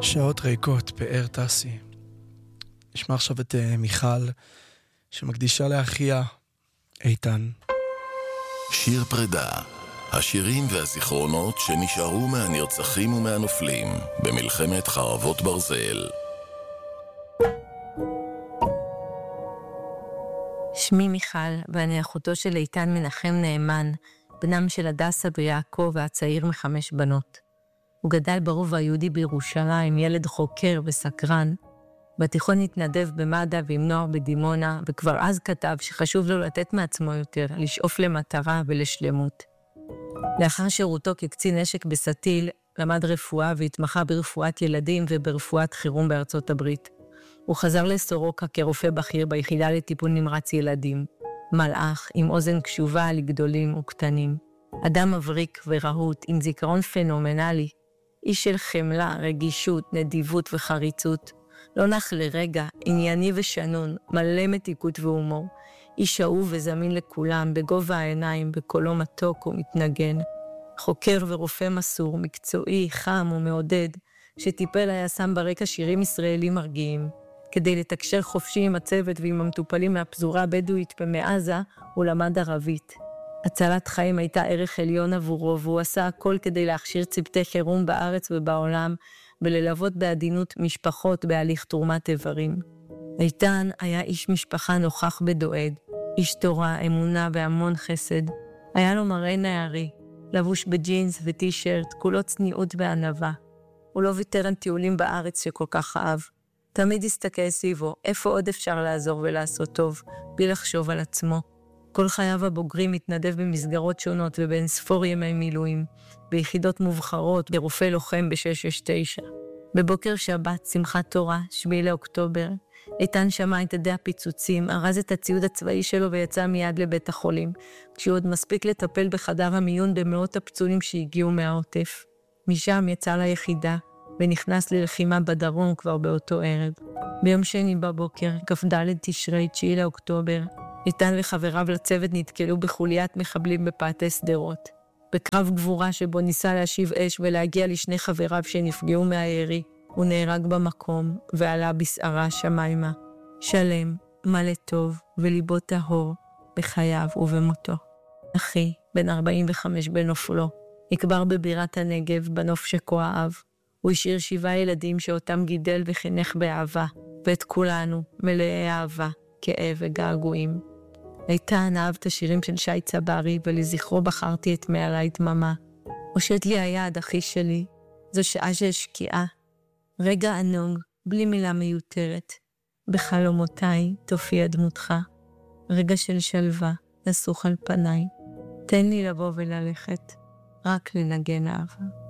שעות ריקות פאר טסי. נשמע עכשיו את מיכל שמקדישה לאחיה איתן. שיר פרידה, השירים והזיכרונות שנשארו מהנרצחים ומהנופלים במלחמת חרבות ברזל. שמי מיכל ואני אחותו של איתן מנחם נאמן, בנם של הדסה ויעקב והצעיר מ5 בנות. הוא גדל ברובע היהודי בירושלים, ילד חוקר וסקרן. בתיכון התנדב במד"א ועם נוער בדימונה, וכבר אז כתב שחשוב לו לתת מעצמו יותר, לשאוף למטרה ולשלמות. לאחר שירותו כקצין נשק בסטיל, למד רפואה והתמחה ברפואת ילדים וברפואת חירום בארצות הברית. הוא חזר לסורוקה כרופא בכיר ביחידה לטיפול נמרץ ילדים. מלאך עם אוזן קשובה לגדולים וקטנים. אדם מבריק ורהוט עם זיכרון פנומנלי. איש של חמלה, רגישות, נדיבות וחריצות. לא נח לרגע, ענייני ושנון, מלא מתיקות והומור. איש אהוב וזמין לכולם, בגובה העיניים, בקולו מתוק ומתנגן. חוקר ורופא מסור, מקצועי, חם ומעודד, שטיפל היה שם ברקע שירים ישראלים מרגיעים. כדי לתקשר חופשי עם הצוות ועם המטופלים מהפזורה הבדואית במעזה, הוא למד ערבית. הצלת חיים הייתה ערך עליון עבורו, והוא עשה הכל כדי להכשיר צוותי חירום בארץ ובעולם, וללוות בעדינות משפחות בהליך תרומת איברים. איתן היה איש משפחה נוכח בדואג, איש תורה, אמונה והמון חסד. היה לו מראה נערי, לבוש בג'ינס וטי-שרט, כולו צניעות וענווה. הוא לא ויתר על טיולים בארץ שכל כך אהב. תמיד הסתכל סביבו, איפה עוד אפשר לעזור ולעשות טוב, בלי לחשוב על עצמו. כל חייו הבוגרים מתנדב במסגרות שונות ובין ספור ימי מילואים, ביחידות מובחרות, כרופא לוחם ב-669. בבוקר שבת, שמחת תורה, 7 לאוקטובר, איתן שמע את עדי הפיצוצים, ארז את הציוד הצבאי שלו ויצא מיד לבית החולים, כשהוא עוד מספיק לטפל בחדר המיון במאות הפצועים שהגיעו מהעוטף. משם יצא ליחידה, ונכנס ללחימה בדרום כבר באותו ערב. ביום שני בבוקר, כ"ד תשרי, 9 לאוקטובר, איתן וחבריו לצוות נתקלו בחוליית מחבלים בפאתי שדרות. בקרב גבורה שבו ניסה להשיב אש ולהגיע לשני חבריו שנפגעו מהירי, הוא נהרג במקום ועלה בסערה שמיימה. שלם, מלא טוב וליבו טהור, בחייו ובמותו. אחי, בן 45 בנופלו, נקבר בבירת הנגב בנוף שכה אהב. הוא השאיר 7 ילדים שאותם גידל וחינך באהבה, ואת כולנו מלאי אהבה, כאב וגעגועים. איתן אהב את השירים של שי צברי, ולזכרו בחרתי את מעלי דממה. הושט לי היד, אחי שלי, זו שעה של שקיעה. רגע ענוג, בלי מילה מיותרת. בחלומותיי תופיע דמותך. רגע של שלווה, נסוך על פניי. תן לי לבוא וללכת, רק לנגן אהבה.